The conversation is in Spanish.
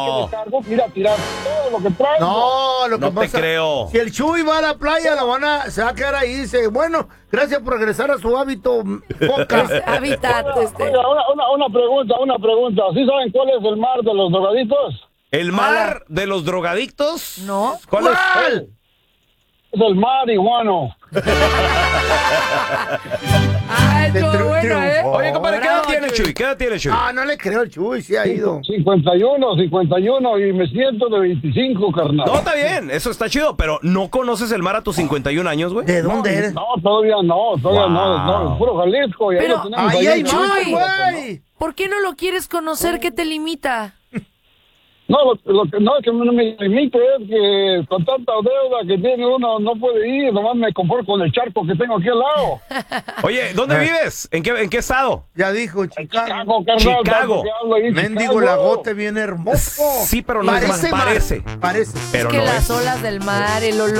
descargo, ir a tirar todo lo que traigo. No, lo que No te pasa, creo. si el Chuy va a la playa, se va a quedar ahí y dice, bueno, gracias por regresar a su hábito foca. Hábitat, Oiga, una pregunta. ¿Sí saben cuál es el mar de los drogadictos? ¿El mar de los drogadictos? No. ¿Cuál es? ¿Cuál? Es el marihuano. Ah, estuvo Triunfo. bueno, ¿eh? Oye, compadre, ¿qué edad Bravo, tiene Chuy. Chuy? ¿Qué edad tiene Chuy? Ah, no le creo al Chuy, sí ha ido. 51 y me siento de 25, carnal. No, está bien, eso está chido, pero ¿no conoces el mar a tus 51 años, güey? ¿De dónde eres? No, todavía no, no, puro Jalisco. Y ahí Pero- lo tenemos Ahí hay en mar, Jalisco, güey. ¿Por qué no lo quieres conocer? ¿Qué te limita? No, lo que no es que no me limite, es que con tanta deuda que tiene uno no puede ir, nomás me conformo con el charco que tengo aquí al lado. Oye, ¿dónde vives? ¿En qué estado? Ya dijo, Chicago. Chicago, carnal, Chicago. tanto que hablo ahí, Mendigo Chicago. lagote bien hermoso. Sí, pero no es mar, mar, parece. Parece. Pero Es que no las es. olas del mar, el olor